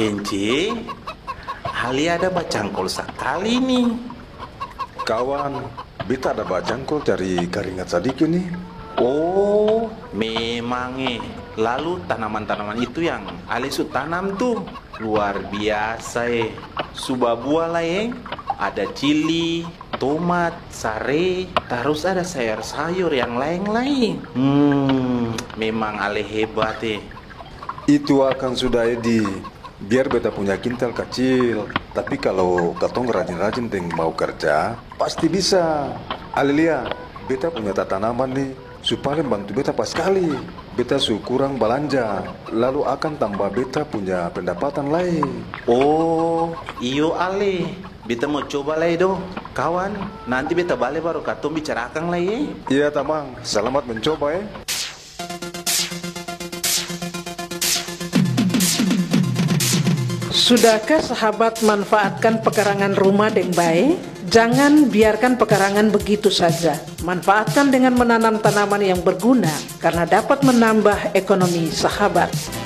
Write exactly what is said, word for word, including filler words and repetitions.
Ence, Ali ada bacangkol sekali nih. Kawan, beta ada bacangkol dari Keringat Sadiki nih. Oh, memang eh. Lalu tanaman-tanaman itu yang Ali su tanam tuh luar biasa eh. Suba buah lah eh. Ada cili, tomat, sare, terus ada sayur-sayur yang lain-lain. Hmm, memang Ali hebat eh. Itu akan sudah Edi. Biar beta punya kintal kecil, tapi kalau katong rajin-rajin deng mau kerja, pasti bisa. Alilia, beta punya tanaman nih, supaya bantu beta pas sekali. Beta su kurang belanja, lalu akan tambah beta punya pendapatan lain. Oh, iyo Ale, beta mau coba lah do. Kawan, nanti beta balik baru katong bicarakan lah eh. Iya tamang, selamat mencoba eh. Sudahkah sahabat manfaatkan pekarangan rumah dengan baik? Jangan biarkan pekarangan begitu saja. Manfaatkan dengan menanam tanaman yang berguna karena dapat menambah ekonomi sahabat.